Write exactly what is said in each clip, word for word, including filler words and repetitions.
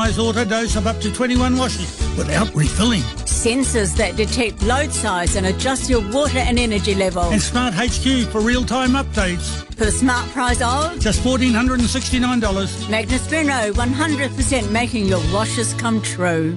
personalised auto dose of up to twenty-one washes without refilling. Sensors that detect load size and adjust your water and energy level. And Smart H Q for real-time updates. For the smart price of just one thousand four hundred sixty-nine dollars. Magnus Renault, one hundred percent making your washes come true.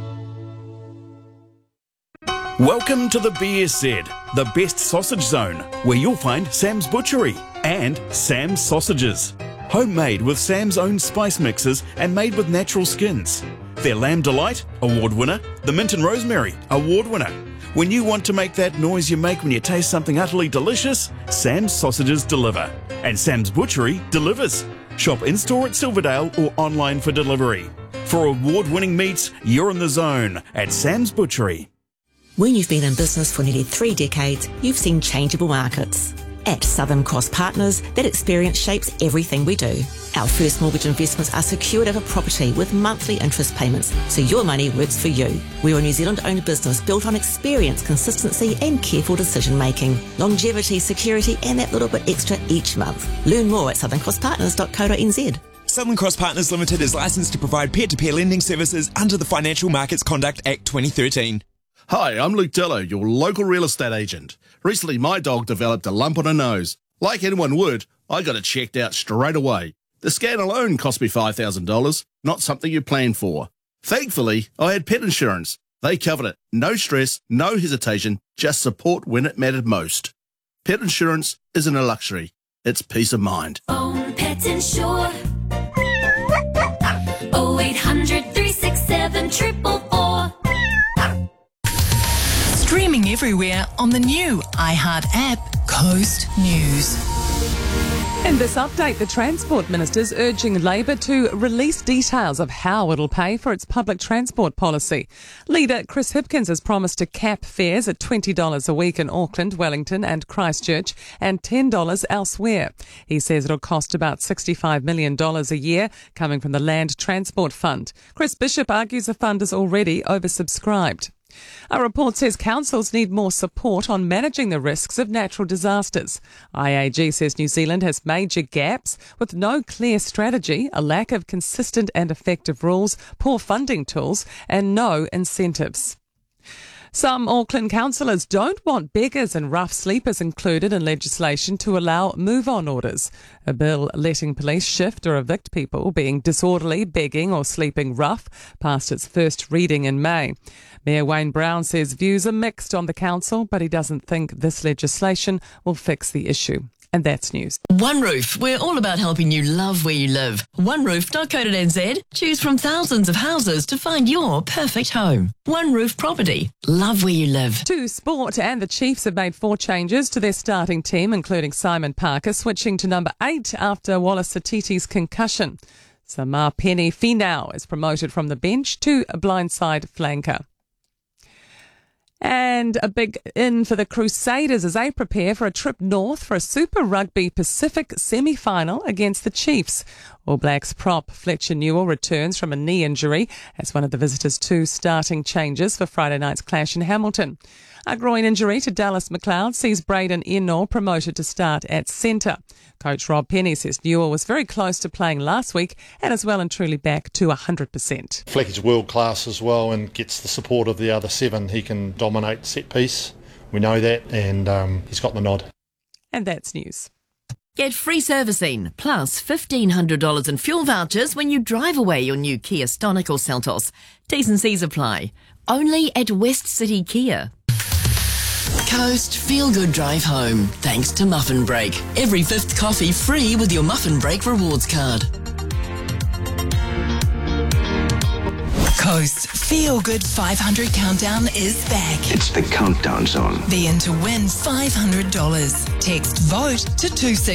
Welcome to the B S Z, the best sausage zone, where you'll find Sam's Butchery and Sam's Sausages. Homemade with Sam's own spice mixes and made with natural skins. Their Lamb Delight, award winner. The Mint and Rosemary, award winner. When you want to make that noise you make when you taste something utterly delicious, Sam's Sausages deliver. And Sam's Butchery delivers. Shop in-store at Silverdale or online for delivery. For award-winning meats, you're in the zone at Sam's Butchery. When you've been in business for nearly three decades, you've seen changeable markets. At Southern Cross Partners, that experience shapes everything we do. Our first mortgage investments are secured over property with monthly interest payments, so your money works for you. We're a New Zealand-owned business built on experience, consistency and careful decision-making. Longevity, security and that little bit extra each month. Learn more at southern cross partners dot co dot n z. Southern Cross Partners Limited is licensed to provide peer-to-peer lending services under the Financial Markets Conduct Act twenty thirteen. Hi, I'm Luke Dello, your local real estate agent. Recently, my dog developed a lump on her nose. Like anyone would, I got it checked out straight away. The scan alone cost me five thousand dollars, not something you plan for. Thankfully, I had pet insurance. They covered it. No stress, no hesitation, just support when it mattered most. Pet insurance isn't a luxury, it's peace of mind. Own Pet Insure. oh eight hundred, three six seven, four four four. Streaming everywhere on the new iHeart app, Coast News. In this update, the Transport Minister's urging Labor to release details of how it'll pay for its public transport policy. Leader Chris Hipkins has promised to cap fares at twenty dollars a week in Auckland, Wellington and Christchurch and ten dollars elsewhere. He says it'll cost about sixty-five million dollars a year, coming from the Land Transport Fund. Chris Bishop argues the fund is already oversubscribed. A report says councils need more support on managing the risks of natural disasters. I A G says New Zealand has major gaps with no clear strategy, a lack of consistent and effective rules, poor funding tools and no incentives. Some Auckland councillors don't want beggars and rough sleepers included in legislation to allow move-on orders. A bill letting police shift or evict people being disorderly, begging or sleeping rough passed its first reading in May. Mayor Wayne Brown says views are mixed on the council, but he doesn't think this legislation will fix the issue. And that's news. One Roof. We're all about helping you love where you live. one roof dot co dot n z. Choose from thousands of houses to find your perfect home. One Roof Property. Love where you live. To sport, and the Chiefs have made four changes to their starting team, including Simon Parker switching to number eight after Wallace Satiti's concussion. Samar Penny Finau is promoted from the bench to a blindside flanker. And a big in for the Crusaders as they prepare for a trip north for a Super Rugby Pacific semi-final against the Chiefs. All Blacks prop Fletcher Newell returns from a knee injury as one of the visitors' two starting changes for Friday night's clash in Hamilton. A groin injury to Dallas McLeod sees Braden Ennor promoted to start at centre. Coach Rob Penny says Newell was very close to playing last week and is well and truly back to one hundred percent. Flecky's world class as well and gets the support of the other seven. He can dominate set piece. We know that, and um, he's got the nod. And that's news. Get free servicing plus fifteen hundred dollars in fuel vouchers when you drive away your new Kia Stonic or Seltos. T's and C's apply. Only at West City Kia. Coast Feel Good Drive Home, thanks to Muffin Break. Every fifth coffee free with your Muffin Break rewards card. Coast Feel Good five hundred Countdown is back. It's the Countdown Zone. Be in to win five hundred dollars. Text VOTE to two six